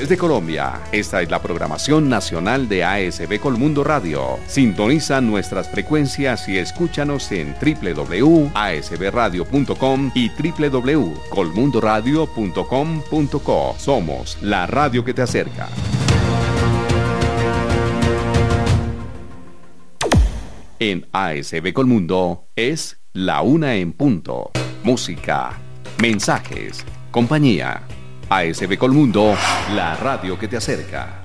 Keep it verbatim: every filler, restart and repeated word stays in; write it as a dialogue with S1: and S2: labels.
S1: de Colombia, esta es la programación nacional de A S B Colmundo Radio. Sintoniza nuestras frecuencias y escúchanos en doble u doble u doble u punto a s b radio punto com y doble u doble u doble u punto colmundo radio punto com punto co. Somos la radio que te acerca. En A S B Colmundo es la una en punto. Música, mensajes, compañía. A S B Colmundo, la radio que te acerca.